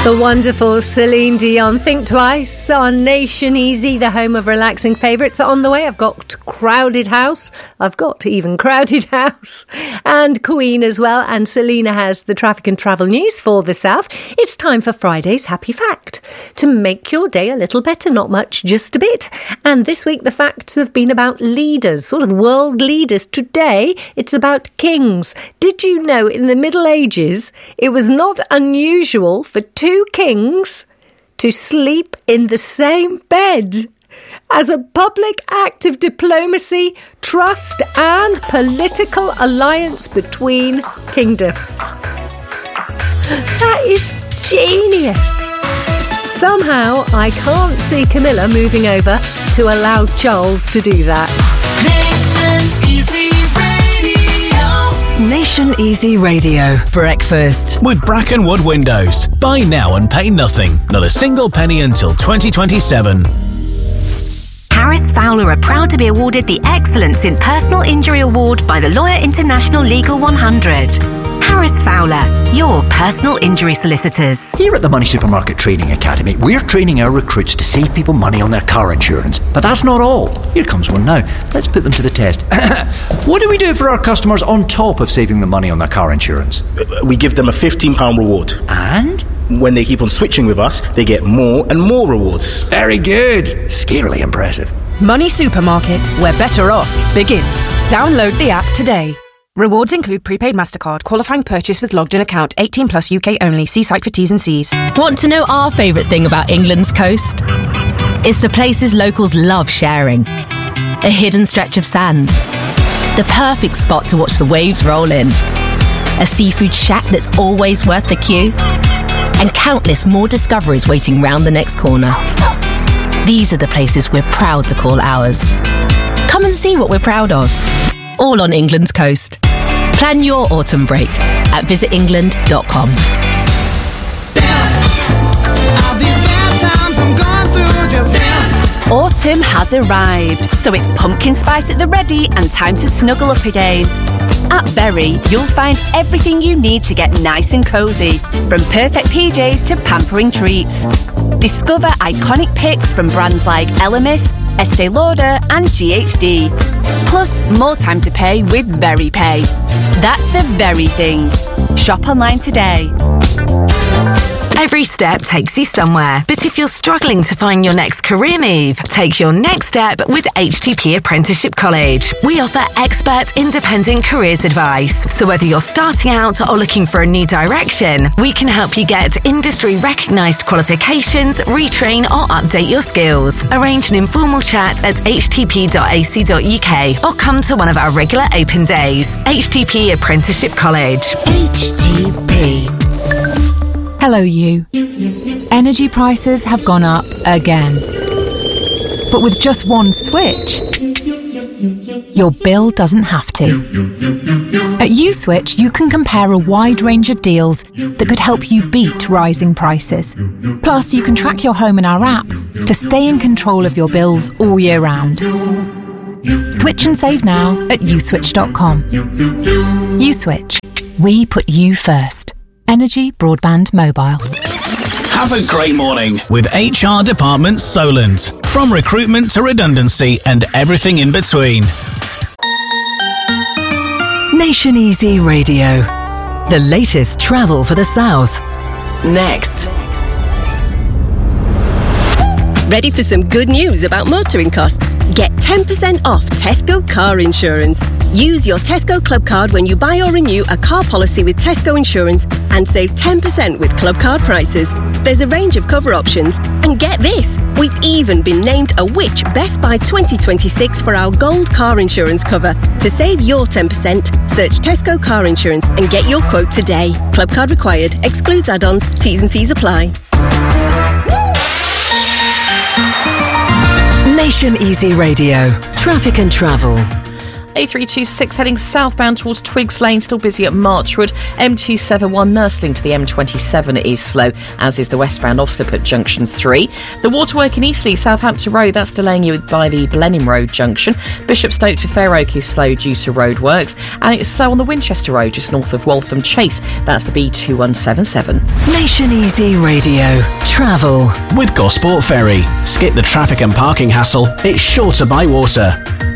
The wonderful Celine Dion. Think Twice on Nation Easy, the home of relaxing favourites. On the way, I've got Crowded House. I've got even Crowded House and Queen as well. And Selena has the traffic and travel news for the South. It's time for Friday's Happy Fact. To make your day a little better, not much, just a bit. And this week, the facts have been about leaders, sort of world leaders. Today, it's about kings. Did you know in the Middle Ages, it was not unusual for two kings to sleep in the same bed as a public act of diplomacy, trust and political alliance between kingdoms? That is genius. Somehow I can't see Camilla moving over to allow Charles to do that. Nation Easy Radio Breakfast with Brackenwood Windows. Buy now and pay nothing. Not a single penny until 2027. Harris Fowler are proud to be awarded the Excellence in Personal Injury Award by the Lawyer International Legal 100. Harris Fowler, your personal injury solicitors. Here at the Money Supermarket Training Academy, we're training our recruits to save people money on their car insurance. But that's not all. Here comes one now. Let's put them to the test. What do we do for our customers on top of saving them money on their car insurance? We give them a £15 reward. And? When they keep on switching with us, they get more and more rewards. Very good. Scarily impressive. Money Supermarket, where better off begins. Download the app today. Rewards include prepaid MasterCard, qualifying purchase with logged in account, 18 plus UK only. See site for T's and C's. Want to know our favourite thing about England's coast? It's the places locals love sharing. A hidden stretch of sand. The perfect spot to watch the waves roll in. A seafood shack that's always worth the queue. And countless more discoveries waiting round the next corner. These are the places we're proud to call ours. Come and see what we're proud of. All on England's coast. Plan your autumn break at visitengland.com. Autumn has arrived, so it's pumpkin spice at the ready and time to snuggle up again. At Berry, you'll find everything you need to get nice and cosy, from perfect PJs to pampering treats. Discover iconic picks from brands like Elemis, Estee Lauder and GHD. Plus, more time to pay with Very Pay. That's the very thing. Shop online today. Every step takes you somewhere, but if you're struggling to find your next career move, take your next step with HTP Apprenticeship College. We offer expert independent careers advice, so whether you're starting out or looking for a new direction, we can help you get industry recognised qualifications, retrain or update your skills. Arrange an informal chat at htp.ac.uk or come to one of our regular open days. HTP Apprenticeship College. HTP. Hello, you. Energy prices have gone up again. But with just one switch, your bill doesn't have to. At USwitch, you can compare a wide range of deals that could help you beat rising prices. Plus, you can track your home in our app to stay in control of your bills all year round. Switch and save now at uswitch.com. USwitch. We put you first. Energy Broadband Mobile. Have a great morning with HR Department Solent. From recruitment to redundancy and everything in between. Nation Easy Radio. The latest travel for the South. Next. Ready for some good news about motoring costs? Get 10% off Tesco car insurance. Use your Tesco Club card when you buy or renew a car policy with Tesco Insurance and save 10% with Club card prices. There's a range of cover options. And get this, we've even been named a Which Best Buy 2026 for our gold car insurance cover. To save your 10%, search Tesco car insurance and get your quote today. Club card required. Excludes add-ons. T's and C's apply. Nation Easy Radio. Traffic and travel. A326 heading southbound towards Twigs Lane, still busy at Marchwood. M271 Nursling to the M27 is slow, as is the westbound Offslip at Junction 3. The waterwork in Eastleigh, Southampton Road, that's delaying you by the Blenheim Road junction. Bishopstoke to Fair Oak is slow due to roadworks, and it's slow on the Winchester Road just north of Waltham Chase. That's the B2177. Nation Easy Radio. Travel with Gosport Ferry. Skip the traffic and parking hassle. It's shorter by water.